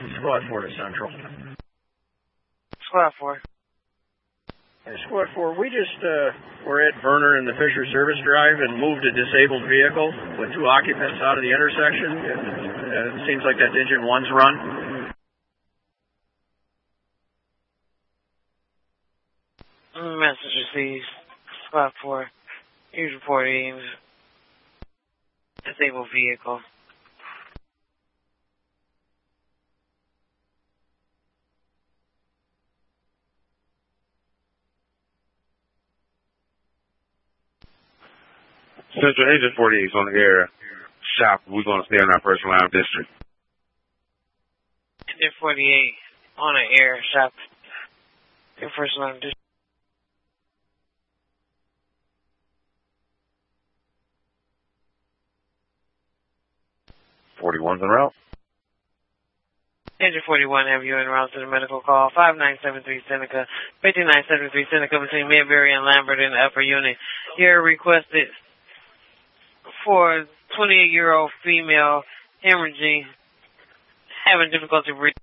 Squad 4 to Central. Squad 4. Hey, Squad 4, we just were at Verner and the Fisher Service Drive and moved a disabled vehicle with 2 occupants out of the intersection. It seems like that's engine 1's run. Message received. Squad 4. He's reporting disabled vehicle. Central Engine 48 is on the air. Shop. We're going to stay in our personal line district. Engine 48 on the air. Shop. Your first line district. 41's en route. Engine 41, have you en route to the medical call. 5973 Seneca, 5973 Seneca between Midbury and Lambert in the upper unit. You're requested for 28-year-old female hemorrhaging, having difficulty breathing.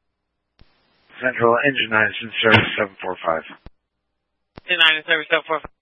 Central Engine 9 service 745. Engine 9 service 745.